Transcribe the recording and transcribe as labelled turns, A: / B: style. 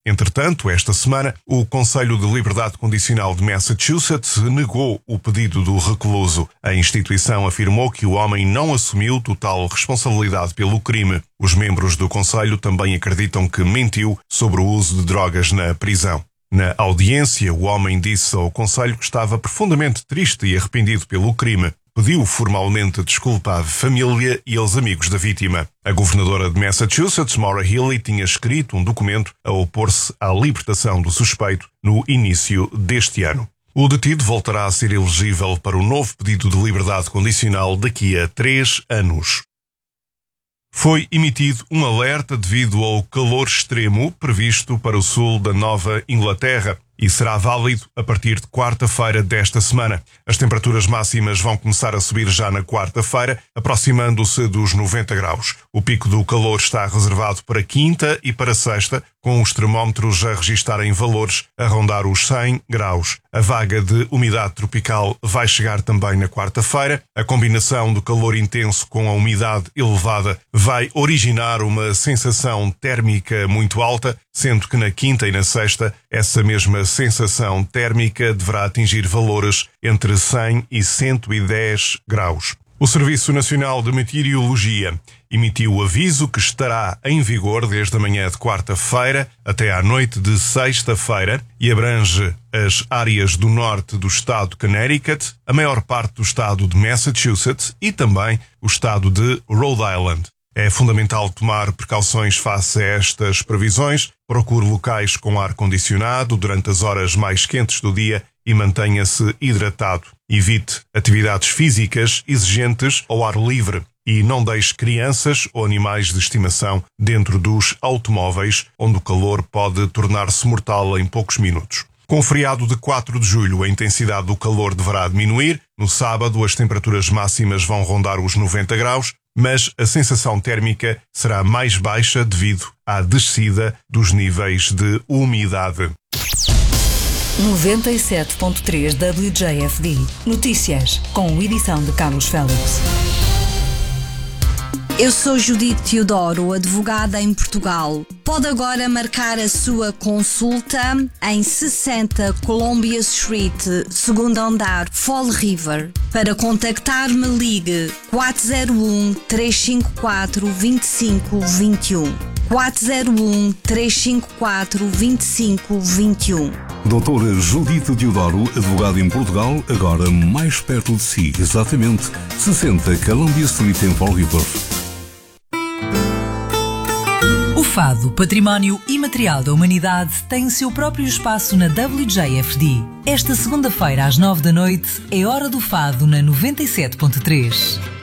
A: Entretanto, esta semana, o Conselho de Liberdade Condicional de Massachusetts negou o pedido do recluso. A instituição afirmou que o homem não assumiu total responsabilidade pelo crime. Os membros do Conselho também acreditam que mentiu sobre o uso de drogas na prisão. Na audiência, o homem disse ao Conselho que estava profundamente triste e arrependido pelo crime. Pediu formalmente desculpa à família e aos amigos da vítima. A governadora de Massachusetts, Maura Healey, tinha escrito um documento a opor-se à libertação do suspeito no início deste ano. O detido voltará a ser elegível para o novo pedido de liberdade condicional daqui a 3 anos. Foi emitido um alerta devido ao calor extremo previsto para o sul da Nova Inglaterra e será válido a partir de quarta-feira desta semana. As temperaturas máximas vão começar a subir já na quarta-feira, aproximando-se dos 90 graus. O pico do calor está reservado para quinta e para sexta, com os termómetros a registarem valores a rondar os 100 graus. A vaga de umidade tropical vai chegar também na quarta-feira. A combinação do calor intenso com a umidade elevada vai originar uma sensação térmica muito alta, sendo que na quinta e na sexta essa mesma sensação térmica deverá atingir valores entre 100 e 110 graus. O Serviço Nacional de Meteorologia emitiu o aviso que estará em vigor desde a manhã de quarta-feira até à noite de sexta-feira e abrange as áreas do norte do estado de Connecticut, a maior parte do estado de Massachusetts e também o estado de Rhode Island. É fundamental tomar precauções face a estas previsões. Procure locais com ar-condicionado durante as horas mais quentes do dia e mantenha-se hidratado. Evite atividades físicas exigentes ao ar livre e não deixe crianças ou animais de estimação dentro dos automóveis, onde o calor pode tornar-se mortal em poucos minutos. Com o feriado de 4 de julho, a intensidade do calor deverá diminuir. No sábado, as temperaturas máximas vão rondar os 90 graus, mas a sensação térmica será mais baixa devido à descida dos níveis de umidade.
B: 97.3 WJFD. Notícias, com edição de Carlos Félix.
C: Eu sou Judite Teodoro, advogada em Portugal. Pode agora marcar a sua consulta em 60 Columbia Street, segundo andar, Fall River. Para contactar-me, ligue 401-354-2521. 401-354-2521.
D: Doutora Judite Teodoro, advogada em Portugal, agora mais perto de si, exatamente 60 Columbia Street em Fall River.
B: O Fado, Património Imaterial da Humanidade, tem o seu próprio espaço na WJFD. Esta segunda-feira às 9 da noite é Hora do Fado na 97.3.